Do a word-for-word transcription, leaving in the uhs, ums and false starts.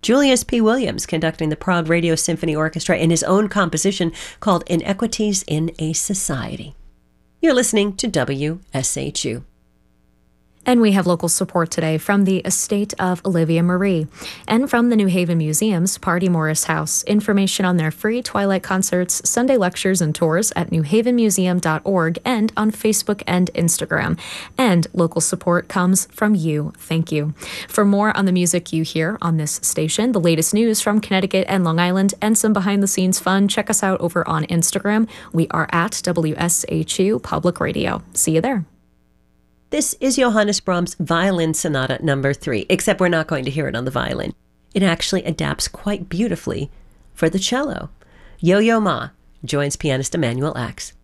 Julius P. Williams conducting the Prague Radio Symphony Orchestra in his own composition called Inequities in a Society. You're listening to W S H U. And we have local support today from the estate of Olivia Marie and from the New Haven Museum's Party Morris House. Information on their free Twilight concerts, Sunday lectures, and tours at new haven museum dot org and on Facebook and Instagram. And local support comes from you. Thank you. For more on the music you hear on this station, the latest news from Connecticut and Long Island, and some behind-the-scenes fun, check us out over on Instagram. We are at W S H U Public Radio. See you there. This is Johannes Brahms' Violin Sonata number three, except we're not going to hear it on the violin. It actually adapts quite beautifully for the cello. Yo-Yo Ma joins pianist Emanuel Ax.